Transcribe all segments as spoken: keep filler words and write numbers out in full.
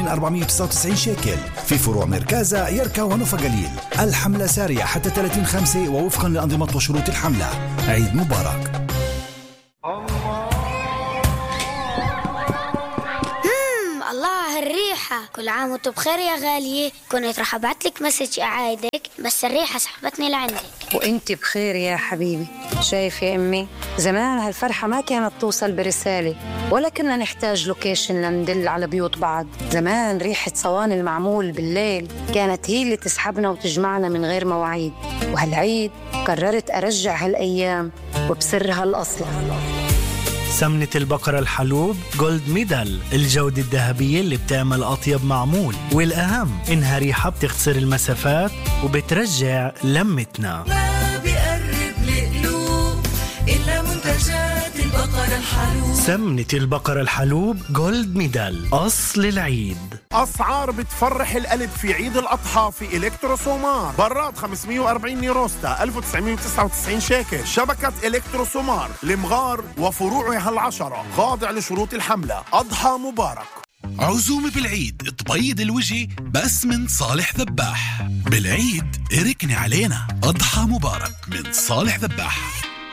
أربعمائة وتسعة وتسعين شيكل في فروع مركزة يركا ونوفا جليل. الحملة سارية حتى ثلاثين خمسة ووفقا لأنظمة وشروط الحملة. عيد مبارك. الله هالريحة، كل عام وانتم بخير يا غالية. كنت رح ابعت لك مسج اعايدك بس الريحة سحبتني لعندك. وانت بخير يا حبيبي. شايف يا امي، زمان هالفرحة ما كانت توصل برسالة ولا كنا نحتاج لوكيشن لندل على بيوت بعض. زمان ريحة صواني المعمول بالليل كانت هي اللي تسحبنا وتجمعنا من غير مواعيد. وهالعيد قررت ارجع هالايام وبسرها الاصل. سمنة البقرة الحلوب جولد ميدال، الجودة الذهبية اللي بتعمل أطيب معمول، والأهم إنها ريحة بتختصر المسافات وبترجع لمتنا. ما بيقرب لقلوب إلا منتجات البقرة الحلوب. سمنة البقرة الحلوب جولد ميدال، أصل العيد. أسعار بتفرح القلب في عيد الأضحى في إلكترو سومار. براد خمسمائة وأربعين نيروستا ألف وتسعمائة وتسعة وتسعين شيكل. شبكة إلكترو سومار لمغار وفروعها العشرة خاضع لشروط الحملة. أضحى مبارك. عزومة بالعيد تبيض الوجه بس من صالح ذباح. بالعيد اركني علينا. أضحى مبارك من صالح ذباح.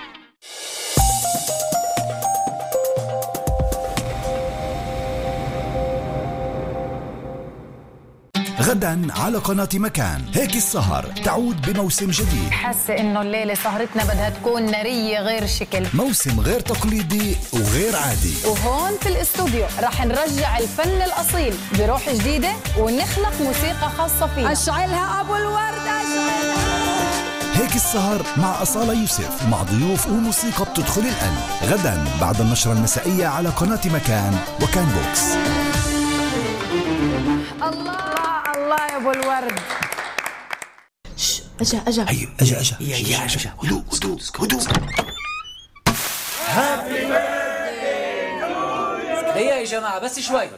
غدا على قناة مكان هيك السهر تعود بموسم جديد. حاسة إنه الليلة سهرتنا بدها تكون نارية غير شكل، موسم غير تقليدي وغير عادي. وهون في الاستوديو رح نرجع الفن الأصيل بروح جديدة ونخلق موسيقى خاصة فيه. أشعلها أبو الورد أشعلها. هيك السهر مع أصالة يوسف مع ضيوف وموسيقى بتدخل القلب. غدا بعد النشرة المسائية على قناة مكان وكان بوكس. الله الله يا ابو الورد. شش اجا اجا هي اجا اجا يا اجا هدوء هدوء هدوء. هابي بيرثداي. هيا يا جماعه بس شوي.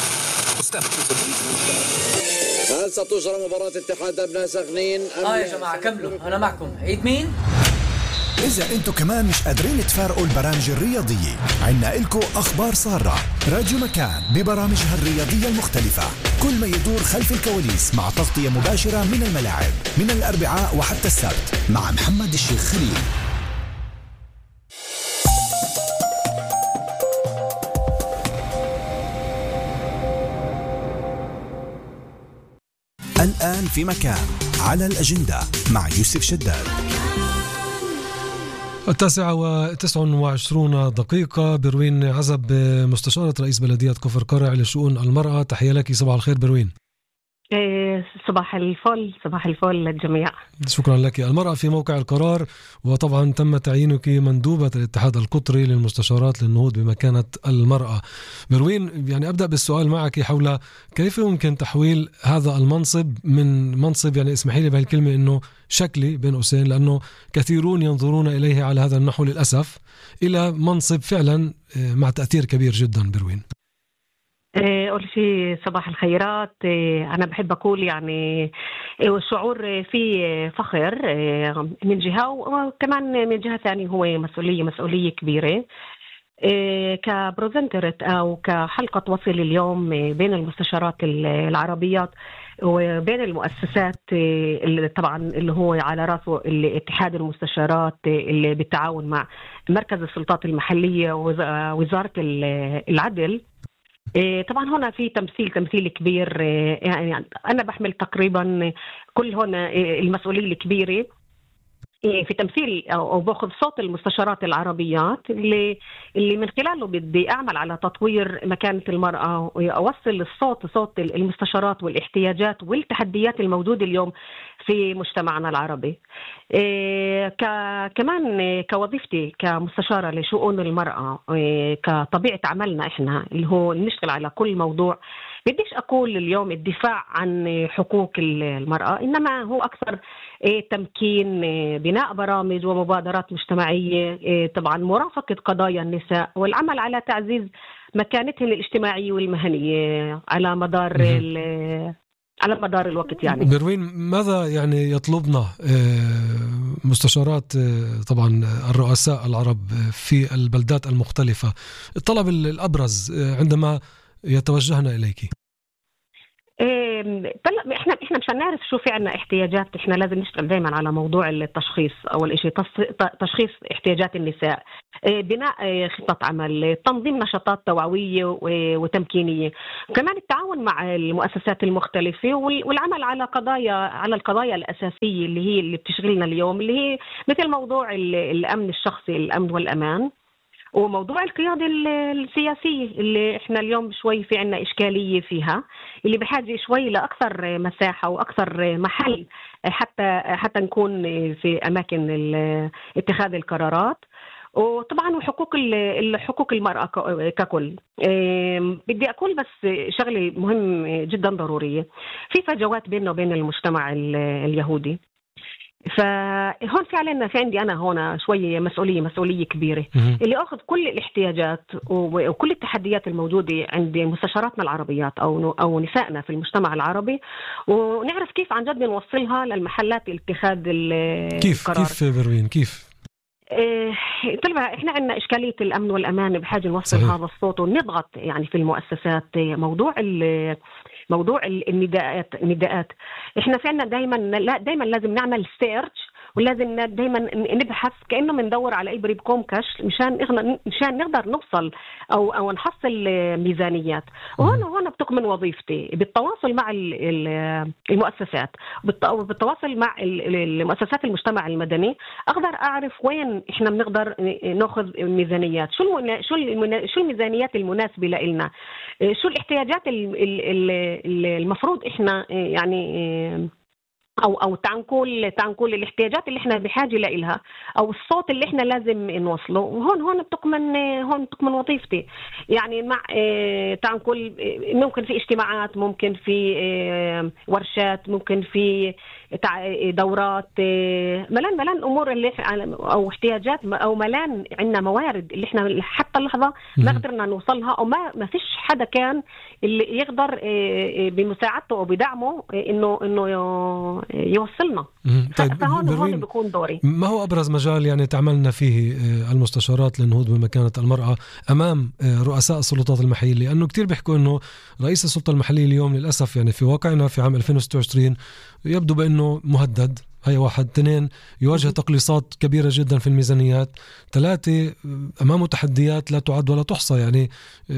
هل ستجرى مباراة اتحاد أبناء سخنين؟ اه يا جماعه كملوا انا معكم. عيد مين؟ إذا أنتوا كمان مش قادرين تفارقوا البرامج الرياضية، عنا إلكو أخبار سارة. راديو مكان ببرامجها الرياضية المختلفة، كل ما يدور خلف الكواليس مع تغطية مباشرة من الملاعب من الأربعاء وحتى السبت مع محمد الشيخ خليل. الآن في مكان على الأجندة مع يوسف شداد. التاسعة وتسع وعشرون دقيقة. بروين عزب مستشارة رئيس بلدية كفر قرع لشؤون المرأة، تحية لك. صباح الخير بروين. صباح الفل. صباح الفل للجميع. شكرا لك. المرأة في موقع القرار، وطبعا تم تعيينك مندوبة الاتحاد القطري للمستشارات للنهوض بمكانة المرأة. بروين، يعني أبدأ بالسؤال معك حول كيف يمكن تحويل هذا المنصب من منصب، يعني اسمحي لي بهالكلمة إنه شكلي بين قوسين لأنه كثيرون ينظرون إليه على هذا النحو للأسف، إلى منصب فعلا مع تأثير كبير جدا. بروين. أول شيء صباح الخيرات. أنا بحب أقول يعني شعور فيه فخر من جهة، وكمان من جهة ثانية هو مسؤولية مسؤولية كبيرة كبروزنترت أو كحلقة وصل اليوم بين المستشارات العربيات وبين المؤسسات اللي طبعا اللي هو على رأسه الاتحاد المستشارات اللي بالتعاون مع مركز السلطات المحلية ووزارة العدل. طبعا هنا في تمثيل تمثيل كبير، يعني أنا بحمل تقريبا كل هنا المسؤولية الكبيرة في تمثيل أو باخذ صوت المستشارات العربيات اللي اللي من خلاله بدي أعمل على تطوير مكانة المرأة وأوصل الصوت صوت المستشارات والاحتياجات والتحديات الموجودة اليوم في مجتمعنا العربي. كمان كوظيفتي كمستشارة لشؤون المرأة، كطبيعة عملنا إحنا اللي هو نشتغل على كل موضوع. بديش أقول اليوم الدفاع عن حقوق المرأة، إنما هو أكثر تمكين، بناء برامج ومبادرات مجتمعية، طبعا مرافقة قضايا النساء والعمل على تعزيز مكانتهن الاجتماعية والمهنية على مدار على مدار الوقت. يعني بروين، ماذا يعني يطلبنا مستشارات طبعا الرؤساء العرب في البلدات المختلفة، الطلب الأبرز عندما يتوجهنا إليك؟ طلع احنا احنا مشان نعرف شو في عنا احتياجات، احنا لازم نشتغل دائما على موضوع التشخيص. اول شيء تشخيص احتياجات النساء، بناء خطة عمل، تنظيم نشاطات توعوية وتمكينية، كمان التعاون مع المؤسسات المختلفة والعمل على قضايا على القضايا الأساسية اللي هي اللي بتشغلنا اليوم، اللي هي مثل موضوع الأمن الشخصي، الأمن والأمان، وموضوع القيادة السياسية اللي احنا اليوم شوي في عنا إشكالية فيها، اللي بحاجة شوي لأكثر مساحة وأكثر محل حتى حتى نكون في أماكن اتخاذ القرارات. وطبعا وحقوق الحقوق المرأة ككل. بدي أقول بس شغلة مهم جدا ضرورية، في فجوات بيننا وبين المجتمع اليهودي، فهون في علينا في عندي أنا هنا شوية مسؤولية مسؤولية كبيرة اللي أخذ كل الاحتياجات وكل التحديات الموجودة عند مستشاراتنا العربيات أو أو نسائنا في المجتمع العربي، ونعرف كيف عن جد نوصلها للمحلات اتخاذ كيف القرار. كيف بروين كيف إيه طلع احنا عندنا اشكاليه الامن والامان، بحاجه نوصل صحيح. هذا الصوت ونضغط يعني في المؤسسات. موضوع موضوع النداءات النداءات احنا فعلا دائما لا دائما لازم نعمل سيرش، ولازم دائما نبحث كأنه بندور على إبرة بكومكش مشان مشان نقدر نوصل أو أو نحصل ميزانيات. وهنا هنا بتكمن وظيفتي بالتواصل مع المؤسسات، بالتواصل مع المؤسسات المجتمع المدني، أقدر أعرف وين إحنا بنقدر نأخذ ميزانيات، شو شو شو الميزانيات المناسبة لنا، شو الاحتياجات المفروض إحنا يعني أو أو تعنقول تعنقول الاحتياجات اللي إحنا بحاجة لإلها، أو الصوت اللي إحنا لازم نوصله. وهون هون بتكمن هون بتكمن وظيفتي يعني مع تعنقول. ممكن في اجتماعات، ممكن في ورشات، ممكن في دورات، ملان ملان أمور اللي أو احتياجات أو ملان عندنا موارد اللي إحنا حتى اللحظة ما قدرنا نوصلها، أو ما ما فيش حدا كان اللي يقدر بمساعدته أو بدعمه إنه إنه يوصلنا. طيب فهون هون بيكون دوري. ما هو أبرز مجال يعني تعملنا فيه المستشارات للنهوض بمكانة المرأة أمام رؤساء السلطات المحلية؟ لأنه كتير بيحكوا إنه رئيس السلطة المحلية اليوم للأسف يعني في واقعنا في عام ألفين وستة وعشرين يبدو بأنه مهدد. هي واحد. اثنين، يواجه تقليصات كبيرة جدا في الميزانيات. ثلاثة، أمامه تحديات لا تعد ولا تحصى. يعني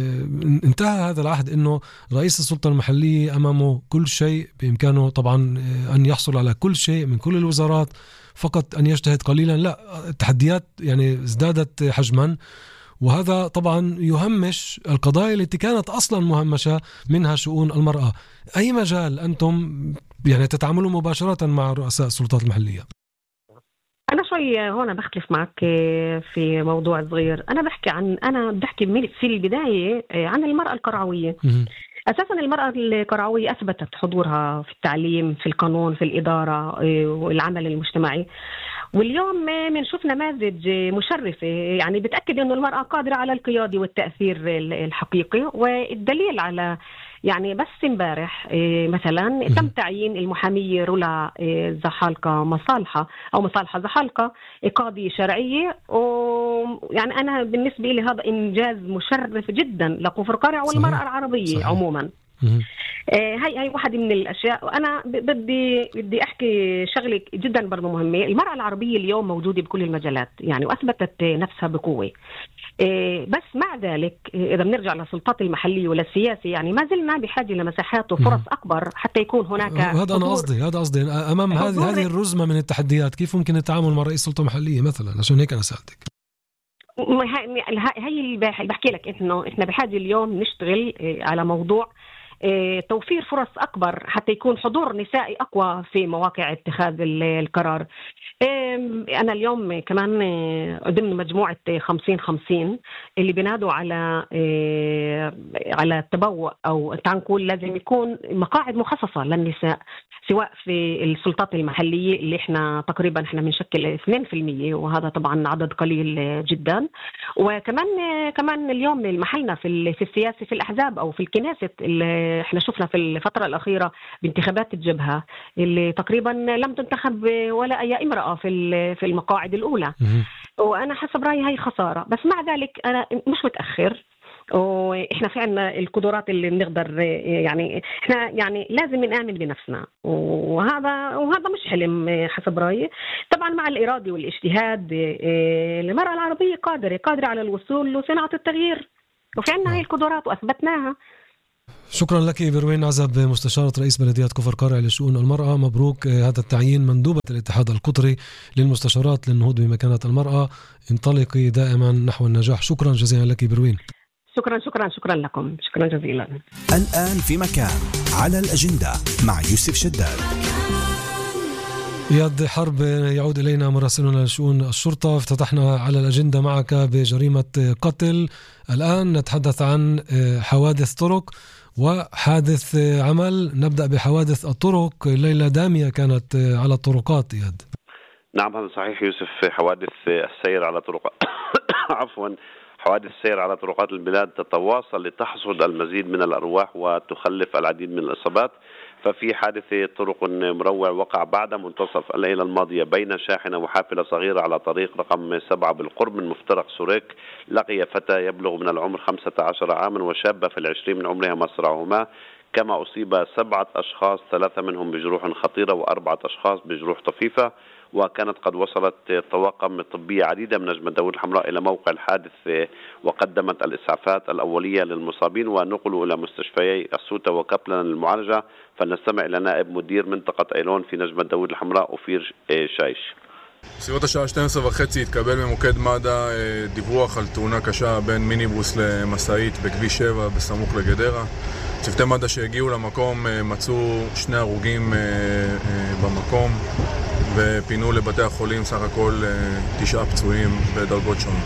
انتهى هذا العهد إنه رئيس السلطة المحلية أمامه كل شيء، بإمكانه طبعا أن يحصل على كل شيء من كل الوزارات، فقط أن يجتهد قليلا. لا، التحديات يعني ازدادت حجما، وهذا طبعا يهمش القضايا التي كانت أصلا مهمشة، منها شؤون المرأة. أي مجال أنتم يعني تتعاملوا مباشرة مع رؤساء السلطات المحلية؟ أنا شوي هنا بختلف معك في موضوع صغير. أنا بحكي عن أنا بحكي في البداية عن المرأة القرعوية. أساسا المرأة القرعوية أثبتت حضورها في التعليم، في القانون، في الإدارة والعمل المجتمعي، واليوم بنشوف نماذج مشرفة يعني بتأكد أنه المرأة قادرة على القيادة والتأثير الحقيقي. والدليل على يعني بس امبارح مثلا تم تعيين المحامية رولا زحالقة مصالحة أو مصالحة زحالقة قاضية شرعية، ويعني أنا بالنسبة لي هذا إنجاز مشرف جدا لكفر قرع والمرأة العربية صحيح. عموما هاي هاي واحد من الأشياء. وأنا بدي بدي أحكي شغلة جدا برضو مهمة. المرأة العربية اليوم موجودة بكل المجالات يعني، وأثبتت نفسها بقوة. بس مع ذلك إذا بنرجع للسلطات المحلية وللسياسة يعني ما زلنا بحاجة لمساحات وفرص أكبر حتى يكون هناك. هذا أنا قصدي هذا قصدي أمام هذه هذه الرزمة من التحديات، كيف ممكن التعامل مع رئيس السلطة المحلية مثلا؟ عشان هيك أنا سألتك. هاي اللي بحكي لك إنه إحنا بحاجة اليوم نشتغل على موضوع توفير فرص أكبر حتى يكون حضور نسائي أقوى في مواقع اتخاذ القرار. أنا اليوم كمان ضمن مجموعة خمسين خمسين اللي بينادوا على على التبوء أو تعنقول لازم يكون مقاعد مخصصة للنساء، سواء في السلطات المحلية اللي إحنا تقريبا إحنا بنشكل اثنين بالمئة، وهذا طبعا عدد قليل جدا. وكمان كمان اليوم المحلنا في في السياسة في الأحزاب أو في الكنيسة اللي إحنا شفنا في الفترة الأخيرة بانتخابات الجبهة اللي تقريبا لم تنتخب ولا أي امرأة في في المقاعد الأولى. وأنا حسب رأيي هاي خسارة. بس مع ذلك أنا مش متأخر، واحنا في عنا القدرات اللي بنقدر يعني احنا يعني لازم نآمن بنفسنا، وهذا وهذا مش حلم حسب رأيي. طبعا مع الإرادة والاجتهاد المرأة العربية قادرة قادرة على الوصول لصناعة التغيير، وفي عنا هاي القدرات وأثبتناها. شكرا لك بروين عزب، مستشارة رئيس بلدية كفر قارع لشؤون المرأة. مبروك هذا التعيين مندوبة الاتحاد القطري للمستشارات للنهوض بمكانة المرأة. انطلقي دائما نحو النجاح. شكرا جزيلا لك بروين. شكرا شكرا شكرا لكم، شكرا جزيلا. الآن في مكان على الأجندة مع يوسف شداد. إياد حرب يعود إلينا مراسلنا لشؤون الشرطة. افتتحنا على الأجندة معك بجريمة قتل، الآن نتحدث عن حوادث طرق وحادث عمل. نبدأ بحوادث الطرق. ليلة دامية كانت على الطرقات إياد. نعم هذا صحيح يوسف. حوادث السير على طرق عفوا حوادث السير على طرقات البلاد تتواصل لتحصد المزيد من الأرواح وتخلف العديد من الإصابات. ففي حادث طرق مروع وقع بعد منتصف الليلة الماضية بين شاحنة وحافلة صغيرة على طريق رقم سبعة بالقرب من مفترق سوريك. لقي فتى يبلغ من العمر خمسة عشر عاما وشابة في العشرين من عمرها مصرعهما، كما أصيب سبعة أشخاص، ثلاثة منهم بجروح خطيرة وأربعة أشخاص بجروح طفيفة. وكانت قد وصلت طواقم طبية عديدة من نجمة داوود الحمراء إلى موقع الحادث وقدمت الإسعافات الأولية للمصابين ونقلوا إلى مستشفيي السوطة وكابلن للمعالجة. فلنستمع إلى نائب مدير منطقة أيلون في نجمة داوود الحمراء أوفير شايش. בסביבות השעה שתים עשרה וחצי התקבל ממוקד מד"א דיווח על תאונה קשה בין מיניבוס למשאית בכביש שבע בסמוך לגדרה. צוותי מד"א שהגיעו למקום מצאו שני הרוגים במקום ופינו לבתי החולים סך הכל תשעה פצועים בדרגות שונות.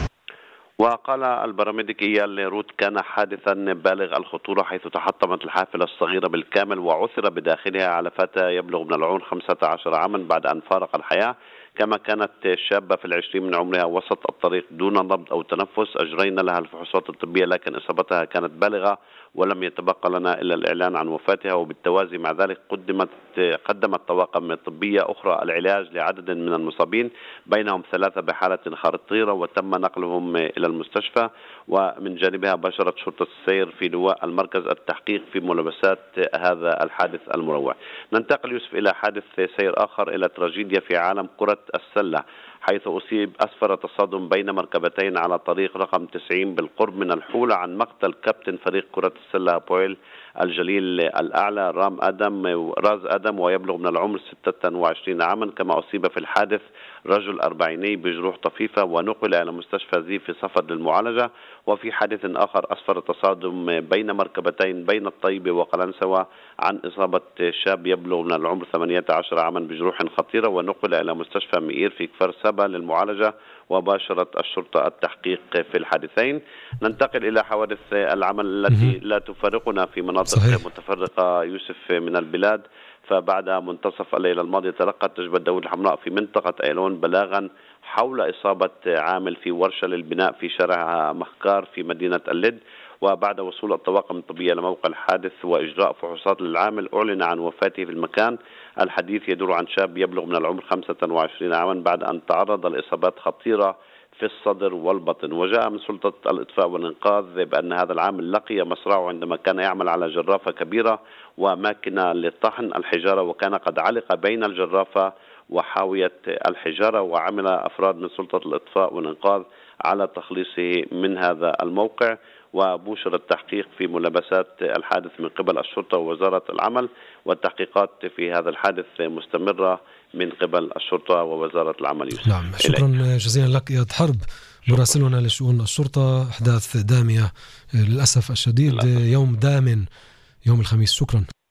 وقال البراميديك إيال روت كان حادثا بالغ الخطورة حيث تحطمت الحافلة الصغيرة بالكامل وعثر بداخلها على فتى يبلغ من العمر خمسة عشر عاما بعد أن فارق الحياة، كما كانت شابة في العشرين من عمرها وسط الطريق دون نبض أو تنفس. أجرينا لها الفحوصات الطبية لكن إصابتها كانت بالغة ولم يتبقى لنا إلا الإعلان عن وفاتها. وبالتوازي مع ذلك قدمت قدمت طواقم طبية أخرى العلاج لعدد من المصابين بينهم ثلاثة بحالة خطيرة وتم نقلهم إلى المستشفى. ومن جانبها باشرت شرطة السير في لواء المركز التحقيق في ملابسات هذا الحادث المروع. ننتقل يوسف إلى حادث سير آخر، إلى تراجيديا في عالم كرة السلة، حيث أصيب أسفر تصادم بين مركبتين على طريق رقم تسعين بالقرب من الحولة عن مقتل كابتن فريق كرة السلة بويل الجليل الأعلى رام أدم راز أدم ويبلغ من العمر ستة وعشرين عاما، كما أصيب في الحادث رجل أربعيني بجروح طفيفة ونقل إلى مستشفى زي في صفد للمعالجة. وفي حادث آخر أسفر تصادم بين مركبتين بين الطيبة وقلنسوة عن إصابة شاب يبلغ من العمر ثمانية عشر عاما بجروح خطيرة ونقل إلى مستشفى مئير في كفر سبا للمعالجة. وباشرت الشرطة التحقيق في الحادثين. ننتقل إلى حوادث العمل التي لا تفارقنا في مناطق صحيح. متفرقة يوسف من البلاد. فبعد منتصف الليلة الماضية تلقت نجمة داوود الحمراء في منطقة أيلون بلاغا حول إصابة عامل في ورشة للبناء في شارع مخكار في مدينة اللد. وبعد وصول الطواقم الطبية لموقع الحادث وإجراء فحوصات للعامل أعلن عن وفاته في المكان. الحديث يدور عن شاب يبلغ من العمر خمسة وعشرين عاما بعد أن تعرض لإصابات خطيرة في الصدر والبطن. وجاء من سلطة الإطفاء والإنقاذ بأن هذا العامل لقي مصرعه عندما كان يعمل على جرافة كبيرة وماكينة لطحن الحجارة، وكان قد علق بين الجرافة وحاوية الحجارة. وعمل أفراد من سلطة الإطفاء والإنقاذ على تخليصه من هذا الموقع. وبوشر التحقيق في ملابسات الحادث من قبل الشرطة ووزارة العمل، والتحقيقات في هذا الحادث مستمرة من قبل الشرطة ووزارة العمل. نعم شكرا جزيلا لك إياد حرب مراسلنا لشؤون الشرطة. أحداث دامية للأسف الشديد، يوم دام يوم الخميس. شكرا.